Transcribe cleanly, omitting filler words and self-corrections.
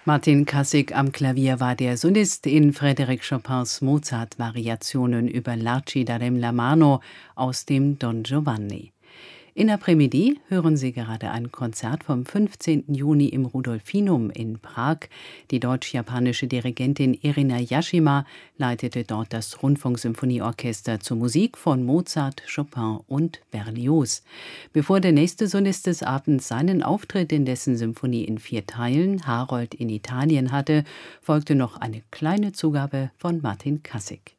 Martin Kassig am Klavier war der Solist in Frédéric Chopins Mozart-Variationen über L'arci d'Arem Mano aus dem Don Giovanni. In Après-Midi hören Sie gerade ein Konzert vom 15. Juni im Rudolfinum in Prag. Die deutsch-japanische Dirigentin Irina Yashima leitete dort das Rundfunksymphonieorchester zur Musik von Mozart, Chopin und Berlioz. Bevor der nächste Solist des Abends seinen Auftritt in dessen Symphonie in 4 Teilen, Harold in Italien, hatte, folgte noch eine kleine Zugabe von Martin Kassig.